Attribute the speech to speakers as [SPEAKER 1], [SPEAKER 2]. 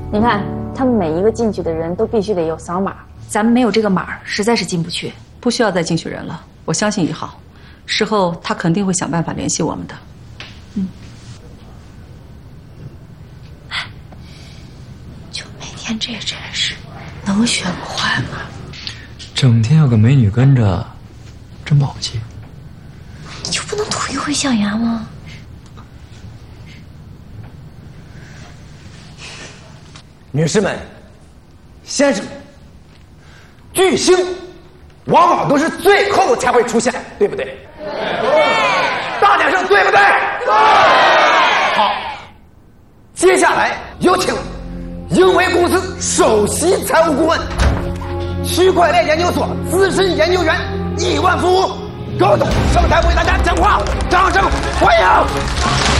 [SPEAKER 1] 你看，他们每一个进去的人都必须得有扫码，
[SPEAKER 2] 咱们没有这个码，实在是进不去。
[SPEAKER 3] 不需要再进去人了，我相信1号，事后他肯定会想办法联系我们的。
[SPEAKER 2] 就每天这阵势，能学不坏吗？
[SPEAKER 4] 整天有个美女跟着，真不好接。
[SPEAKER 2] 你就不能吐一回象牙吗？
[SPEAKER 5] 女士们、先生们，巨星往往都是最后才会出现，对不对？对。大点声，对不对？对。好，接下来有请英伟公司首席财务顾问、区块链研究所资深研究员亿万富翁高总上台为大家讲话，掌声欢迎！